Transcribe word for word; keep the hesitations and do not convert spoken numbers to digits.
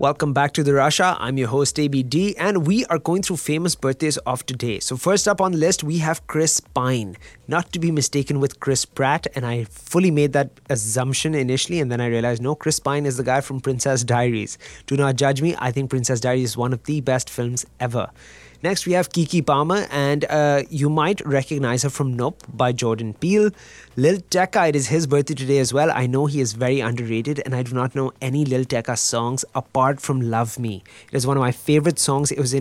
Welcome back to the Russia. I'm your host A B D, and we are going through famous birthdays of today. So first up on the list, we have Chris Pine, not to be mistaken with Chris Pratt. And I fully made that assumption initially, and then I realized no, Chris Pine is the guy from Princess Diaries. Do not judge me. I think Princess Diaries is one of the best films ever. Next, we have Kiki Palmer, and uh, you might recognize her from Nope by Jordan Peele. Lil Tecca, it is his birthday today as well. I know he is very underrated, and I do not know any Lil Tecca songs apart from Love Me. It is one of my favorite songs. It was in